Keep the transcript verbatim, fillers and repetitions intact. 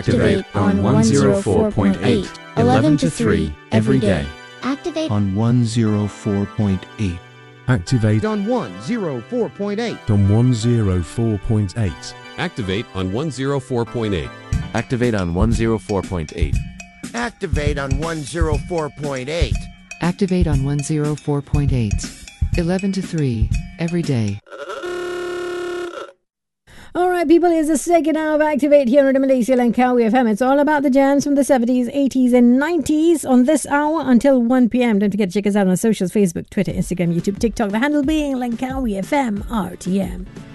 Activate on one oh four point eight, eleven to three every day. Activate on one oh four point eight. Activate on one oh four point eight. on one oh four point eight. Activate on one oh four point eight. Activate on one oh four point eight. Activate on one oh four point eight. Activate on one oh four point eight. eleven to three every day. All right, people, it's the second hour of Activate here on Malaysia Langkawi F M. It's all about the jams from the seventies, eighties and nineties on this hour until one p.m. Don't forget to check us out on socials, Facebook, Twitter, Instagram, YouTube, TikTok. The handle being Langkawi F M R T M.